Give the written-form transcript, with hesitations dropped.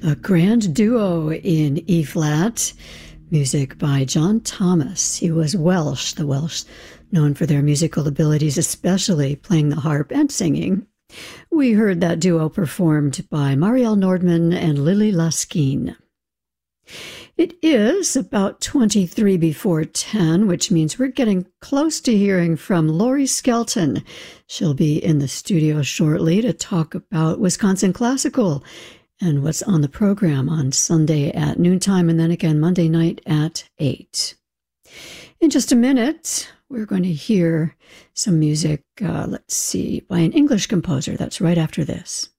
A grand duo in E-flat, music by John Thomas. He was Welsh, the Welsh known for their musical abilities, especially playing the harp and singing. We heard that duo performed by Marielle Nordman and Lily Laskin. It is about 23 before 10, which means we're getting close to hearing from Lori Skelton. She'll be in the studio shortly to talk about Wisconsin Classical and what's on the program on Sunday at noontime and then again Monday night at 8. In just a minute, we're going to hear some music, by an English composer. That's right after this.